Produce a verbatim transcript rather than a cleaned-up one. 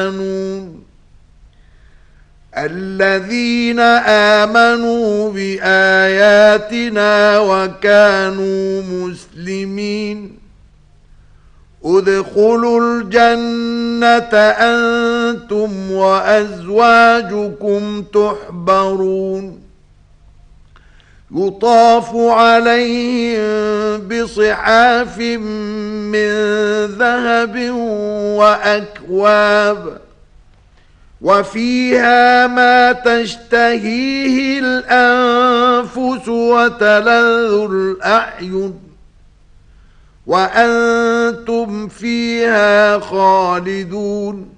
الذين آمنوا بآياتنا وكانوا مسلمين ادخلوا الجنة أنتم وأزواجكم تحبرون يطاف عليهم بصحاف من ذهب وأكواب وفيها ما تشتهيه الأنفس وتلذ الأعين وأنتم فيها خالدون